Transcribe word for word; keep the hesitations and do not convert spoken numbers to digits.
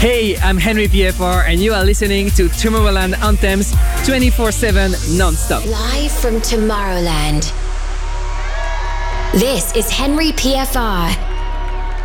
Hey, I'm Henry P F R and you are listening to Tomorrowland Anthems twenty-four seven non-stop. Live from Tomorrowland. This is Henry P F R.